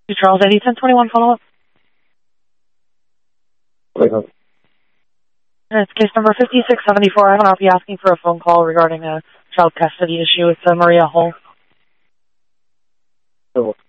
Charles, ID 1021 follow-up. It's case number 5674. I have an RP asking for a phone call regarding a child custody issue with Maria Hull.